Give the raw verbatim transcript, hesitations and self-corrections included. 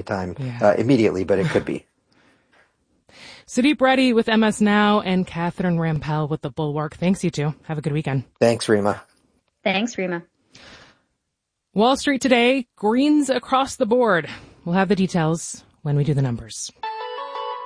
anytime yeah. uh, immediately, but it could be. Sudeep Reddy with M S Now and Catherine Rampell with The Bulwark. Thanks, you two. Have a good weekend. Thanks, Rima. Thanks, Rima. Wall Street today, greens across the board. We'll have the details when we do the numbers.